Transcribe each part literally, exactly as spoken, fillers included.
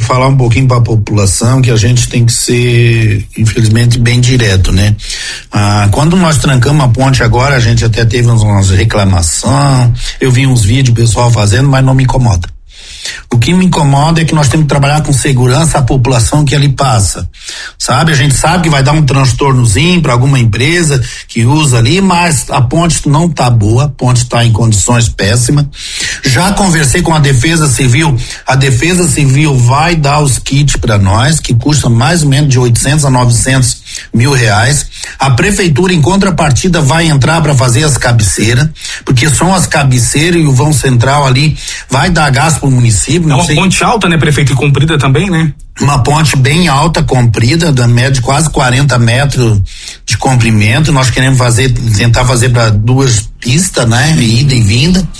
falar um pouquinho para a população que a gente tem que ser, infelizmente, bem direto, né? Ah, quando nós trancamos a ponte agora, a gente até teve umas reclamação, eu vi uns vídeos pessoal fazendo, mas não me incomoda. O que me incomoda é que nós temos que trabalhar com segurança a população que ali passa, sabe? A gente sabe que vai dar um transtornozinho para alguma empresa que usa ali, mas a ponte não tá boa, a ponte está em condições péssimas. Já conversei com a Defesa Civil, a Defesa Civil vai dar os kits para nós, que custam mais ou menos de oitocentos a novecentos mil reais. A prefeitura, em contrapartida, vai entrar para fazer as cabeceiras, porque são as cabeceiras e o vão central ali vai dar gasto pro município. É uma sei. ponte alta, né, prefeito, e comprida também, né? Uma ponte bem alta, comprida, da média de quase quarenta metros de comprimento. Nós queremos fazer, tentar fazer para duas pistas, né? Ida e vinda.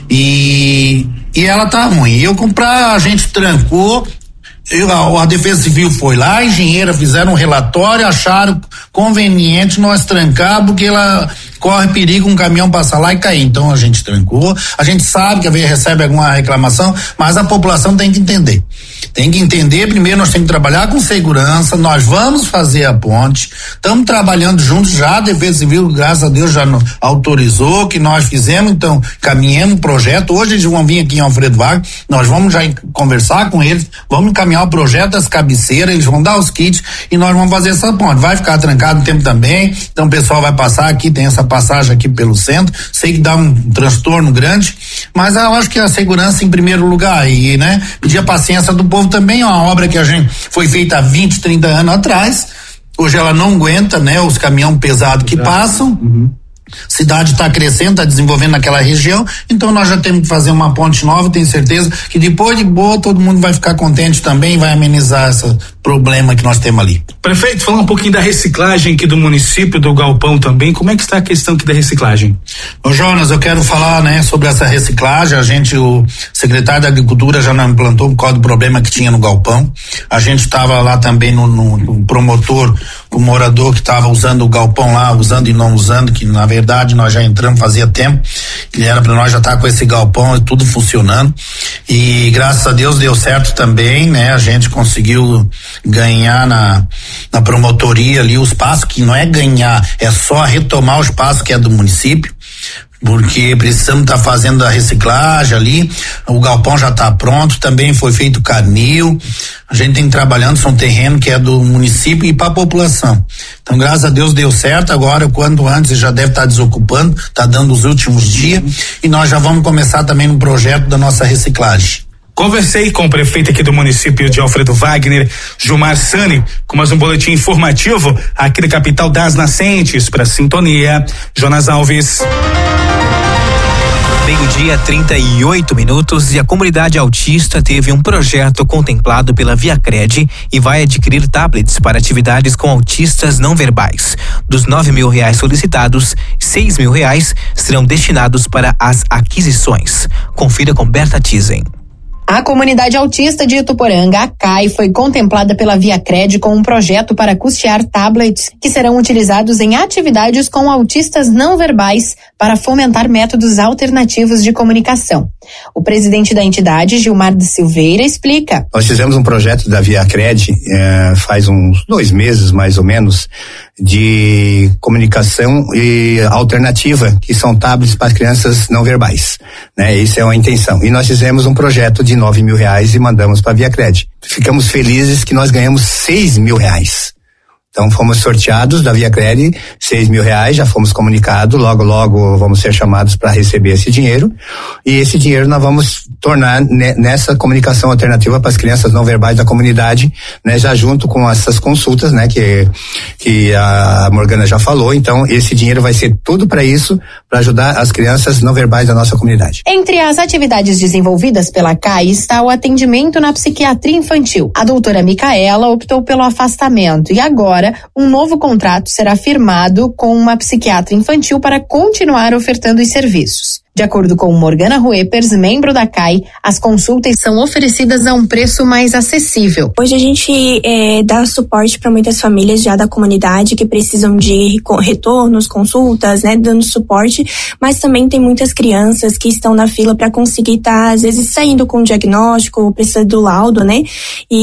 E, e ela tá ruim. Eu comprar, a gente trancou. Eu, a, a Defesa Civil foi lá, a engenheira fizeram um relatório, acharam conveniente nós trancar, porque ela corre perigo um caminhão passar lá e cair. Então a gente trancou. A gente sabe que a vez recebe alguma reclamação, mas a população tem que entender. Tem que entender, primeiro nós temos que trabalhar com segurança, nós vamos fazer a ponte, estamos trabalhando juntos já, a Defesa Civil, graças a Deus, já autorizou que nós fizemos, então caminhamos o projeto, hoje eles vão vir aqui em Alfredo Wagner, nós vamos já conversar com eles, vamos encaminhar o projeto das cabeceiras, eles vão dar os kits e nós vamos fazer essa ponte, vai ficar trancado um tempo também, então o pessoal vai passar aqui, tem essa passagem aqui pelo centro, sei que dá um transtorno grande, mas eu acho que a segurança em primeiro lugar e, né, pedir a paciência do povo também, é uma obra que a gente foi feita há vinte, trinta anos atrás, hoje ela não aguenta, né, os caminhões pesados que passam, uhum. Cidade está crescendo, está desenvolvendo naquela região, então nós já temos que fazer uma ponte nova, tenho certeza que depois de boa todo mundo vai ficar contente também, vai amenizar esse problema que nós temos ali. Prefeito, falar um pouquinho da reciclagem aqui do município, do Galpão também, como é que está a questão aqui da reciclagem? Ô Jonas, eu quero falar, né, sobre essa reciclagem, a gente, o secretário da Agricultura já não implantou por causa do problema que tinha no Galpão, a gente estava lá também no, no, no promotor, o morador que estava usando o Galpão lá, usando e não usando, que na verdade nós já entramos fazia tempo, que era para nós já estar tá com esse galpão e tudo funcionando, e graças a Deus deu certo também, né? A gente conseguiu ganhar na, na promotoria ali o espaço, que não é ganhar, é só retomar o espaço que é do município, porque precisamos estar tá fazendo a reciclagem ali, o galpão já está pronto, também foi feito canil, a gente tem trabalhando, são terreno que é do município e para a população. Então, graças a Deus deu certo, agora quanto antes já deve estar tá desocupando, está dando os últimos dias, e nós já vamos começar também no projeto da nossa reciclagem. Conversei com o prefeito aqui do município de Alfredo Wagner, Gilmar Sani, com mais um boletim informativo aqui da capital das nascentes, para Sintonia, Jonas Alves. Meio-dia, trinta e oito minutos, e a comunidade autista teve um projeto contemplado pela ViaCred e vai adquirir tablets para atividades com autistas não verbais. Dos nove mil reais solicitados, seis mil reais serão destinados para as aquisições. Confira com Berta Tizen. A comunidade autista de Ituporanga, a C A I, foi contemplada pela ViaCred com um projeto para custear tablets que serão utilizados em atividades com autistas não verbais para fomentar métodos alternativos de comunicação. O presidente da entidade, Gilmar de Silveira, explica. Nós fizemos um projeto da ViaCred eh, faz uns dois meses, mais ou menos, de comunicação e alternativa, que são tablets para crianças não verbais, né? Isso é uma intenção. E nós fizemos um projeto de nove mil reais e mandamos para a ViaCred. Ficamos felizes que nós ganhamos seis mil reais. Então fomos sorteados da ViaCred, seis mil reais, já fomos comunicados, logo logo vamos ser chamados para receber esse dinheiro, e esse dinheiro nós vamos tornar ne, nessa comunicação alternativa para as crianças não verbais da comunidade, né, já junto com essas consultas, né, que que a Morgana já falou. Então esse dinheiro vai ser tudo para isso, para ajudar as crianças não verbais da nossa comunidade. Entre as atividades desenvolvidas pela C A I está o atendimento na psiquiatria infantil. A doutora Micaela optou pelo afastamento e agora um novo contrato será firmado com uma psiquiatra infantil para continuar ofertando os serviços. De acordo com Morgana Ruepers, membro da C A I, as consultas são oferecidas a um preço mais acessível. Hoje a gente é, dá suporte para muitas famílias já da comunidade que precisam de retornos, consultas, né, dando suporte, mas também tem muitas crianças que estão na fila para conseguir estar, tá, às vezes, saindo com o diagnóstico, precisando do laudo, né? E